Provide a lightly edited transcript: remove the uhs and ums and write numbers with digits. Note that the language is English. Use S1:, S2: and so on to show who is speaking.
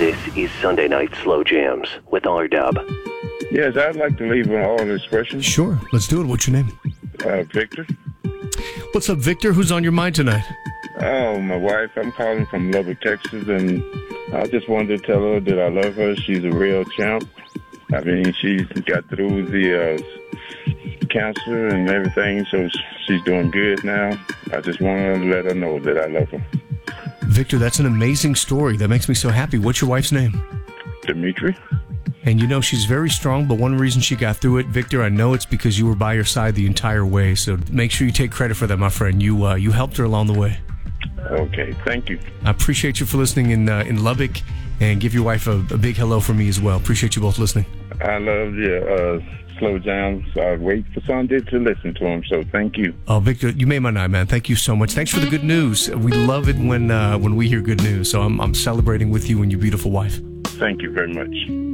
S1: This is Sunday Night Slow Jams with R-Dub.
S2: Yes, I'd like to leave an all expression.
S3: Sure, let's do it. What's your name?
S2: Victor.
S3: What's up, Victor? Who's on your mind tonight?
S2: Oh, my wife. I'm calling from Lubbock, Texas, and I just wanted to tell her that I love her. She's a real champ. I mean, she got through the cancer and everything, so she's doing good now. I just wanted to let her know that I love her.
S3: Victor, that's an amazing story. That makes me so happy. What's your wife's name?
S2: Dimitri.
S3: And you know, she's very strong, but one reason she got through it, Victor, I know it's because you were by her side the entire way. So make sure you take credit for that, my friend. You helped her along the way.
S2: Okay, thank you.
S3: I appreciate you for listening in Lubbock, and give your wife a big hello from me as well. Appreciate you both listening.
S2: I love your slow jams. I wait for Sunday to listen to them, so thank you.
S3: Oh, Victor, you made my night, man. Thank you so much. Thanks for the good news. We love it when we hear good news, so I'm celebrating with you and your beautiful wife.
S2: Thank you very much.